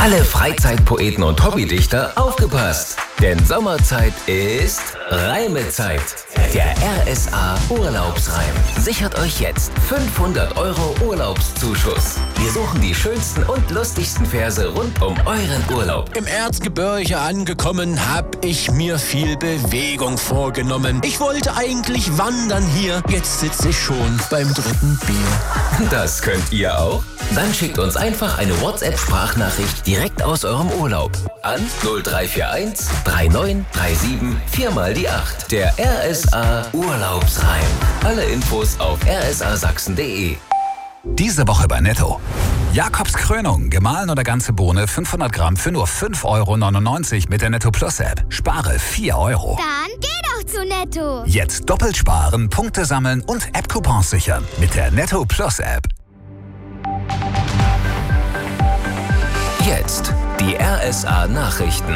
Alle Freizeitpoeten und Hobbydichter aufgepasst! Denn Sommerzeit ist Reimezeit. Der RSA Urlaubsreim sichert euch jetzt 500 € Urlaubszuschuss. Wir suchen die schönsten und lustigsten Verse rund um euren Urlaub. Im Erzgebirge angekommen, hab ich mir viel Bewegung vorgenommen. Ich wollte eigentlich wandern hier, jetzt sitze ich schon beim 3. Bier. Das könnt ihr auch? Dann schickt uns einfach eine WhatsApp-Sprachnachricht direkt aus eurem Urlaub an 0341 3937 4 mal die 8. Der RSA Urlaubsreim. Alle Infos auf rsasachsen.de. Diese Woche bei Netto. Jakobs Krönung, gemahlen oder ganze Bohne, 500 Gramm für nur 5,99 € mit der Netto Plus App. Spare 4 €. Dann geh doch zu Netto. Jetzt doppelt sparen, Punkte sammeln und App-Coupons sichern mit der Netto Plus App. Jetzt die RSA Nachrichten.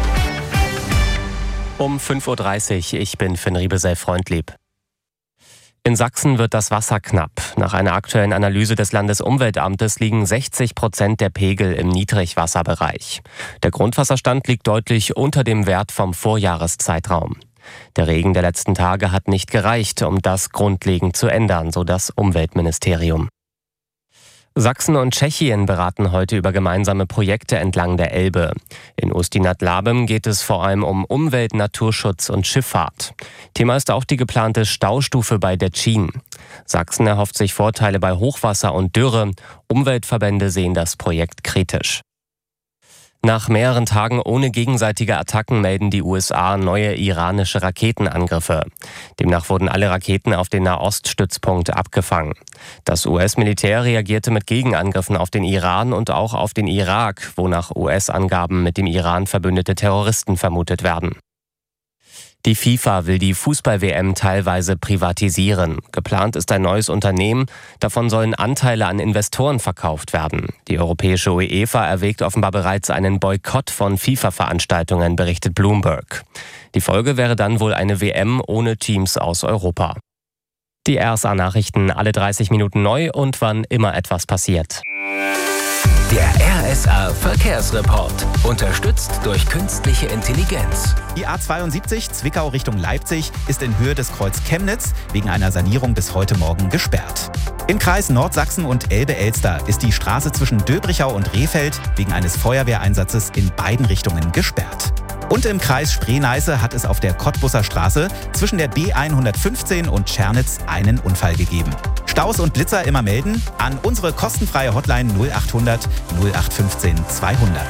Um 5:30 Uhr, ich bin Finn Riebesell-Freundlieb. In Sachsen wird das Wasser knapp. Nach einer aktuellen Analyse des Landesumweltamtes liegen 60% der Pegel im Niedrigwasserbereich. Der Grundwasserstand liegt deutlich unter dem Wert vom Vorjahreszeitraum. Der Regen der letzten Tage hat nicht gereicht, um das grundlegend zu ändern, so das Umweltministerium. Sachsen und Tschechien beraten heute über gemeinsame Projekte entlang der Elbe. In Ústí-nad-Labem geht es vor allem um Umwelt, Naturschutz und Schifffahrt. Thema ist auch die geplante Staustufe bei Děčín. Sachsen erhofft sich Vorteile bei Hochwasser und Dürre. Umweltverbände sehen das Projekt kritisch. Nach mehreren Tagen ohne gegenseitige Attacken melden die USA neue iranische Raketenangriffe. Demnach wurden alle Raketen auf den Nahoststützpunkt abgefangen. Das US-Militär reagierte mit Gegenangriffen auf den Iran und auch auf den Irak, wo nach US-Angaben mit dem Iran verbündete Terroristen vermutet werden. Die FIFA will die Fußball-WM teilweise privatisieren. Geplant ist ein neues Unternehmen. Davon sollen Anteile an Investoren verkauft werden. Die europäische UEFA erwägt offenbar bereits einen Boykott von FIFA-Veranstaltungen, berichtet Bloomberg. Die Folge wäre dann wohl eine WM ohne Teams aus Europa. Die RSA-Nachrichten alle 30 Minuten neu und wann immer etwas passiert. Der RSA Verkehrsreport. Unterstützt durch künstliche Intelligenz. Die A72 Zwickau Richtung Leipzig ist in Höhe des Kreuz Chemnitz wegen einer Sanierung bis heute Morgen gesperrt. Im Kreis Nordsachsen und Elbe-Elster ist die Straße zwischen Döbrichau und Rehfeld wegen eines Feuerwehreinsatzes in beiden Richtungen gesperrt. Und im Kreis Spree-Neiße hat es auf der Cottbusser Straße zwischen der B115 und Tschernitz einen Unfall gegeben. Staus und Blitzer immer melden an unsere kostenfreie Hotline 0800 0815 200.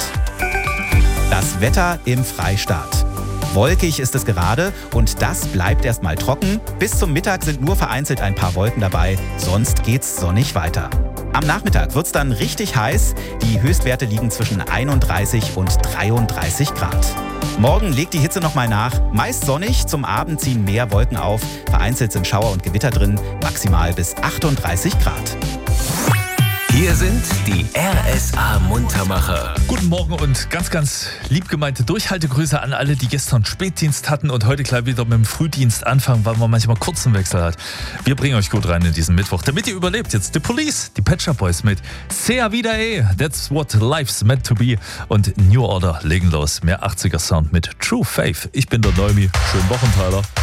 Das Wetter im Freistaat. Wolkig ist es gerade und das bleibt erstmal trocken. Bis zum Mittag sind nur vereinzelt ein paar Wolken dabei, sonst geht's sonnig weiter. Am Nachmittag wird's dann richtig heiß. Die Höchstwerte liegen zwischen 31 und 33 Grad. Morgen legt die Hitze nochmal nach. Meist sonnig, zum Abend ziehen mehr Wolken auf. Vereinzelt sind Schauer und Gewitter drin, maximal bis 38 Grad. Hier sind die RSA-Muntermacher. Guten Morgen und ganz lieb gemeinte Durchhaltegrüße an alle, die gestern Spätdienst hatten und heute gleich wieder mit dem Frühdienst anfangen, weil man manchmal kurzen Wechsel hat. Wir bringen euch gut rein in diesen Mittwoch. Damit ihr überlebt, jetzt The Police, die Pet Shop Boys mit Sea Vida That's What Life's Meant to Be und New Order legen los. Mehr 80er Sound mit True Faith. Ich bin der Neumi. Schönen Wochenteiler.